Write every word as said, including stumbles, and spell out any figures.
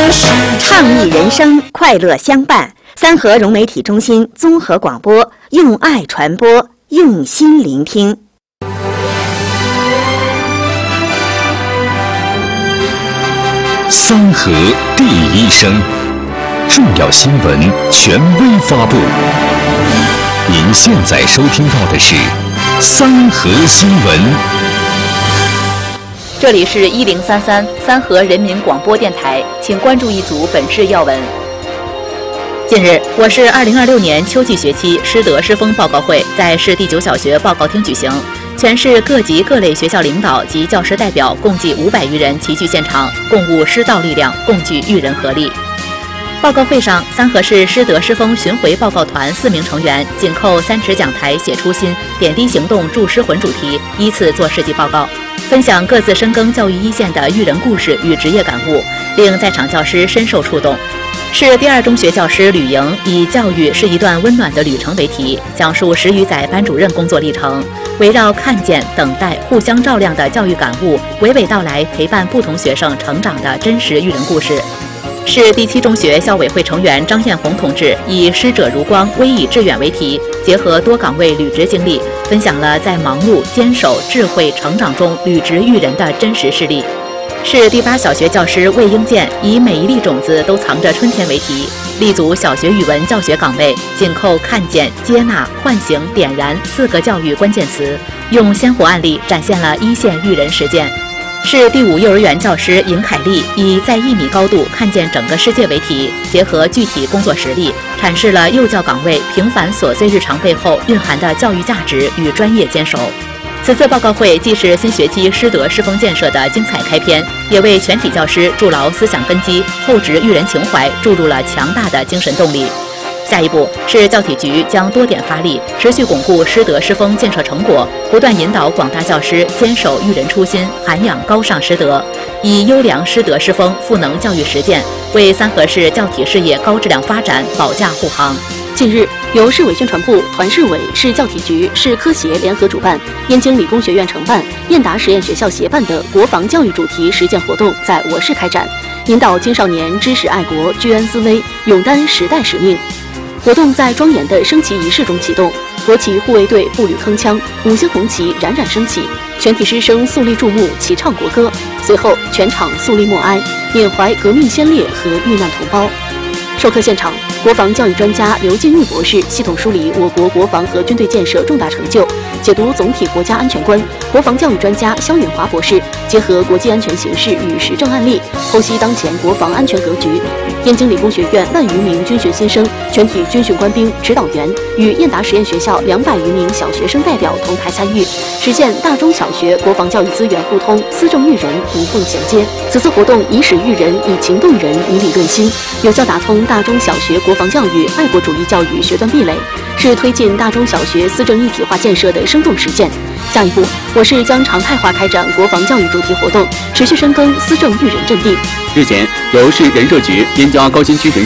倡议人生，快乐相伴。三河融媒体中心综合广播，用爱传播，用心聆听。 三河第一声，重要新闻权威发布。您现在收听到的是三河新闻。 这里是一零三三三河人民广播电台，请关注一组本市要闻。近日，我市二零二六年秋季学期师德师风报告会在市第九小学报告厅举行，全市各级各类学校领导及教师代表共计五百余人齐聚现场，共务师道力量，共聚育人合力。报告会上，三河市师德师风巡回报告团四名成员紧扣三尺讲台写初心，点滴行动助师魂主题，依次做事迹报告，分享各自深耕教育一线的育人故事与职业感悟，令在场教师深受触动。市第二中学教师吕莹以“教育是一段温暖的旅程”为题，讲述十余载班主任工作历程，围绕看见、等待、互相照亮的教育感悟，娓娓道来陪伴不同学生成长的真实育人故事。市第七中学校委会成员张艳红同志以“师者如光，威以致远”为题，结合多岗位履职经历，分享了在忙碌、坚守、智慧、成长中履职育人的真实事例。市第八小学教师魏英健以“每一粒种子都藏着春天”为题，立足小学语文教学岗位，紧扣看见、接纳、唤醒、点燃四个教育关键词，用鲜活案例展现了一线育人实践。市第五幼儿园教师尹凯丽以“在一米高度看见整个世界”为题，结合具体工作实例，阐释了幼教岗位平凡琐碎日常背后蕴含的教育价值与专业坚守。此次报告会既是新学期师德师风建设的精彩开篇，也为全体教师筑牢思想根基、厚植育人情怀注入了强大的精神动力。下一步，市教体局将多点发力，持续巩固师德师风建设成果，不断引导广大教师坚守育人初心，涵养高尚师德，以优良师德师风赋能教育实践，为三河市教体事业高质量发展保驾护航。 近日，由市委宣传部、团市委、市教体局、市科协联合主办，燕京理工学院承办，燕达实验学校协办的国防教育主题实践活动在我市开展，引导青少年知识爱国、居安思危，勇担时代使命。活动在庄严的升旗仪式中启动，国旗护卫队步履铿锵，五星红旗冉冉升起，全体师生肃立注目，齐唱国歌。随后，全场肃立默哀，缅怀革命先烈和遇难同胞。授课现场，国防教育专家刘进玉博士系统梳理我国国防和军队建设重大成就，解读总体国家安全观。国防教育专家肖允华博士结合国际安全形势与实证案例，剖析当前国防安全格局。燕京理工学院万余名军训新生、全体军训官兵、指导员与燕达实验学校两百余名小学生代表同台参与，实现大中小学国防教育资源互通、思政育人无缝衔接。此次活动以史育人，以情动人，以理论心，有效打通大中小学国防教育、爱国主义教育学段壁垒，是推进大中小学思政一体化建设的生动实践。下一步，我市将常态化开展国防教育主题活动，持续深耕思政育人阵地。 日前，由市人社局燕郊高新区人